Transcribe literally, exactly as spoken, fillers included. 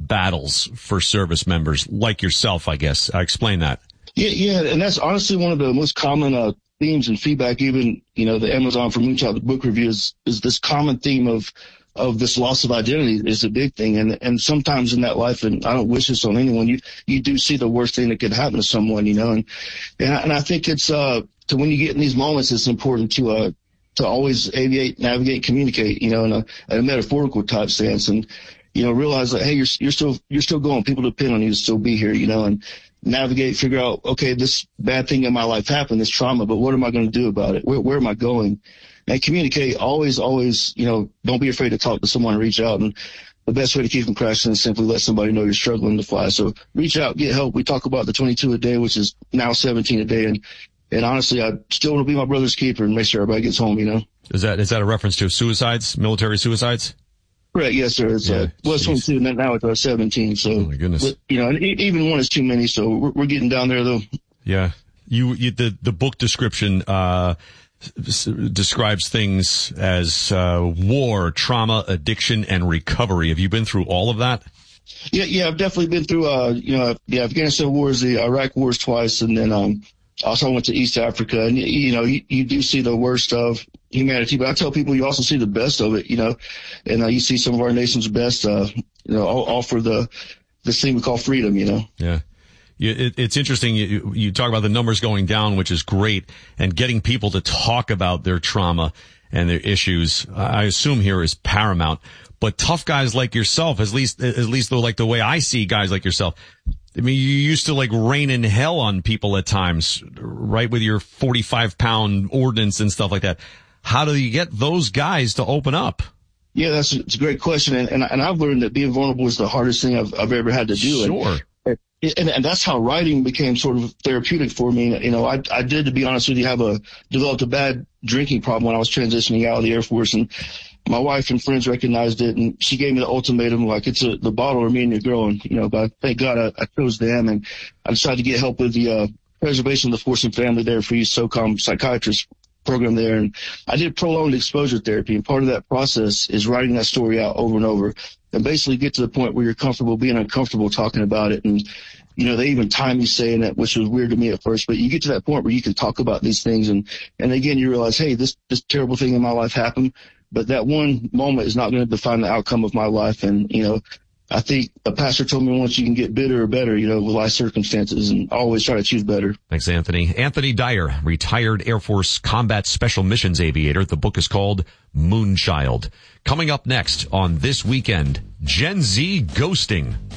battles for service members like yourself, I guess. I explain that. Yeah, yeah, and that's honestly one of the most common uh, themes and feedback. Even, you know, the Amazon for Moonshot, the book review is, is this common theme of of this loss of identity is a big thing. And and sometimes in that life, and I don't wish this on anyone, you you do see the worst thing that could happen to someone, you know. And and I, and I think it's uh to when you get in these moments, it's important to uh to always aviate, navigate, communicate, you know, in a, in a metaphorical type sense, and you know, realize that hey, you're you're still you're still going. People depend on you to still be here, you know, and navigate, figure out, okay, this bad thing in my life happened, this trauma, but what am I going to do about it? Where, where am I going? And communicate. Always, always, you know, don't be afraid to talk to someone and reach out. And the best way to keep from crashing is simply let somebody know you're struggling to fly. So reach out, get help. We talk about the twenty-two a day, which is now seventeen a day. And, and honestly, I still want to be my brother's keeper and make sure everybody gets home, you know. Is that, is that a reference to suicides, military suicides? Correct. Yes, sir. It's, yeah, uh, well, it's twenty-two, and now it's uh, seventeen. So, oh my goodness. But, you know, and even one is too many. So we're, we're getting down there, though. Yeah. You, you the, the book description, uh, s- describes things as, uh, war, trauma, addiction, and recovery. Have you been through all of that? Yeah, yeah, I've definitely been through, uh, you know, the Afghanistan wars, the Iraq wars twice, and then, um, also went to East Africa, and, you know, you, you do see the worst of humanity, but I tell people you also see the best of it, you know, and uh, you see some of our nation's best, uh, you know, all, all for the, this thing we call freedom, you know. Yeah. It, it's interesting. You, you talk about the numbers going down, which is great, and getting people to talk about their trauma and their issues, I assume here is paramount. But tough guys like yourself, at least, at least though, like the way I see guys like yourself, I mean, you used to like rain in hell on people at times, right? With your forty-five pound ordnance and stuff like that. How do you get those guys to open up? Yeah, that's it's a great question. And, and, and I've learned that being vulnerable is the hardest thing I've, I've ever had to do. Sure. And, and, and that's how writing became sort of therapeutic for me. You know, I, I did, to be honest with you, have a, developed a bad drinking problem when I was transitioning out of the Air Force, and my wife and friends recognized it, and she gave me the ultimatum, like, it's a, the bottle or me and you're growing, you know, but thank God I, I chose them, and I decided to get help with the, uh, preservation of the force and family there for you SOCOM psychiatrist program there. And I did prolonged exposure therapy, and part of that process is writing that story out over and over and basically get to the point where you're comfortable being uncomfortable talking about it. And, you know, they even time you saying it, which was weird to me at first, but you get to that point where you can talk about these things. And, and again, you realize, hey, this, this terrible thing in my life happened, but that one moment is not going to define the outcome of my life. And, you know, I think a pastor told me once, you can get bitter or better, you know, with life circumstances, and always try to choose better. Thanks, Anthony. Anthony Dyer, retired Air Force Combat Special Missions Aviator. The book is called Moonchild. Coming up next on This Weekend, Gen Z ghosting.